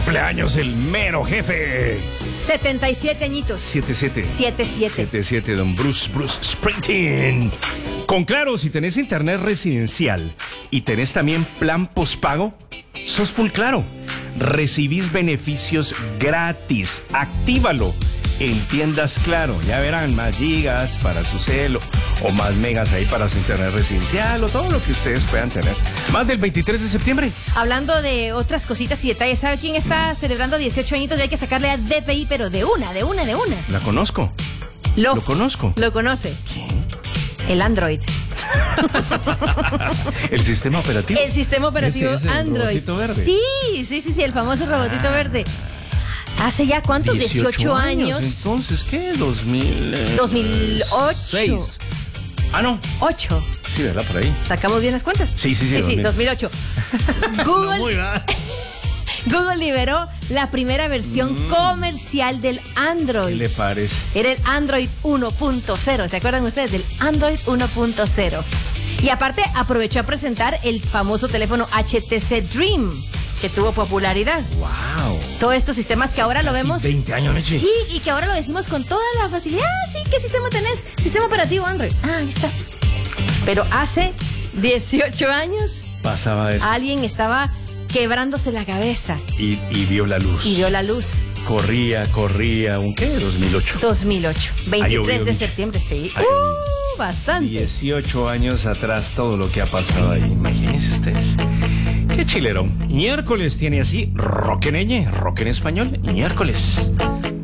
cumpleaños el mero jefe. 77 añitos. 77. 77. 77, don Bruce Springsteen. Con Claro, si tenés internet residencial y tenés también plan postpago, sos full Claro. Recibís beneficios gratis. Actívalo en tiendas Claro. Ya verán, más gigas para su celo o más megas ahí para su internet residencial o todo lo que ustedes puedan tener. Más del 23 de septiembre. Hablando de otras cositas y detalles, ¿sabe quién está celebrando 18 añitos y hay que sacarle a DPI, pero de una? La conozco. Lo conozco. ¿Lo conoce? ¿Quién? El Android. El sistema operativo. El sistema operativo Ese, Android. robotito verde. Sí, el famoso robotito verde. ¿Hace ya cuántos? 18 años. Entonces, ¿qué? 2008. 6. Ah, no. 8. Sí, ¿verdad? Por ahí. ¿Sacamos bien las cuentas? Sí, 2008. Google, No, muy bien. Google liberó la primera versión comercial del Android. ¿Qué le parece? Era el Android 1.0. ¿Se acuerdan ustedes del Android 1.0? Y aparte aprovechó a presentar el famoso teléfono HTC Dream, que tuvo popularidad. ¡Wow! Todos estos sistemas que ahora lo vemos. 20 años, Meche. Sí, y que ahora lo decimos con toda la facilidad. Sí, ¿qué sistema tenés? Sistema operativo Android. Ah, ahí está. Pero hace 18 años Pasaba eso. alguien estaba quebrándose la cabeza. Y vio la luz. Y vio la luz. Corría, ¿un qué? 2008. 2008. 23 de septiembre, sí. Bastante. 18 años atrás todo lo que ha pasado ahí. Imagínense ustedes. Qué chilerón. Miércoles tiene así rock en español. Miércoles.